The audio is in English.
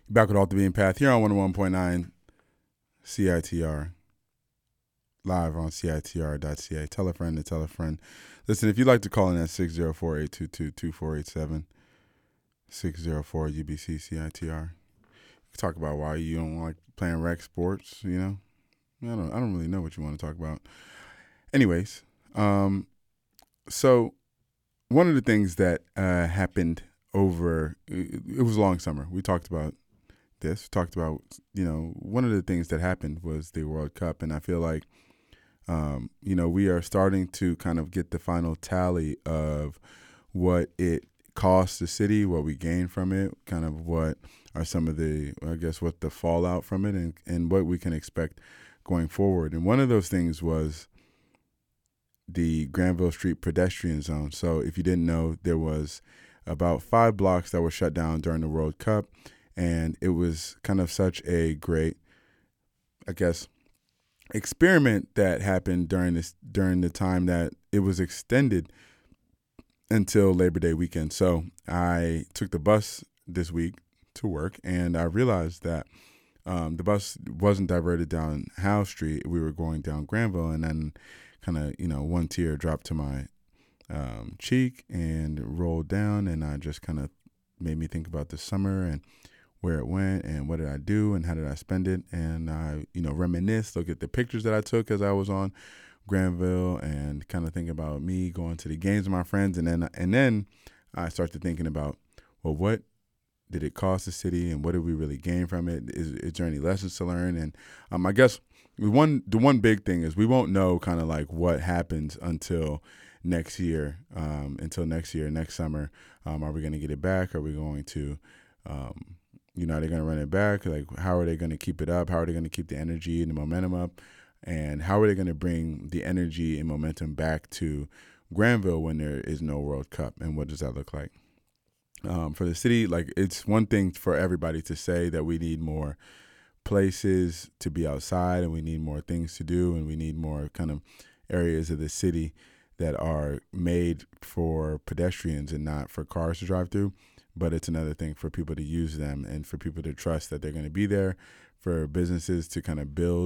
Back with Off the Beaten Path here on 101.9 CITR, live on CITR.ca. Tell a friend to tell a friend. Listen, if you'd like to call in at 604-822-2487, 604-UBC-CITR. Talk about why you don't like playing rec sports, you know? I don't really know what you want to talk about. Anyways, so one of the things that happened it was a long summer. We talked about this, talked about, one of the things that happened was the World Cup. And I feel like, we are starting to kind of get the final tally of what it cost the city, what we gained from it, kind of what are some of what the fallout from it and what we can expect going forward. And one of those things was the Granville Street pedestrian zone. So if you didn't know, there was about 5 blocks that were shut down during the World Cup. And it was kind of such a great, experiment that happened during the time that it was extended until Labor Day weekend. So I took the bus this week to work, and I realized that the bus wasn't diverted down Howe Street. We were going down Granville, and then kind of, one tear dropped to my cheek and rolled down, and I just kind of made me think about the summer and where it went and what did I do and how did I spend it. And I, reminisce, look at the pictures that I took as I was on Granville and kind of think about me going to the games with my friends. And then I started thinking about, well, what did it cost the city and what did we really gain from it? Is there any lessons to learn? And I guess the one big thing is we won't know kind of like what happens until next year, next summer. Are we going to get it back? Are we going to, are they going to run it back? Like, how are they going to keep it up? How are they going to keep the energy and the momentum up? And how are they going to bring the energy and momentum back to Granville when there is no World Cup? And what does that look like? For the city, like, it's one thing for everybody to say that we need more places to be outside and we need more things to do and we need more kind of areas of the city that are made for pedestrians and not for cars to drive through. But it's another thing for people to use them and for people to trust that they're going to be there, for businesses to kind of build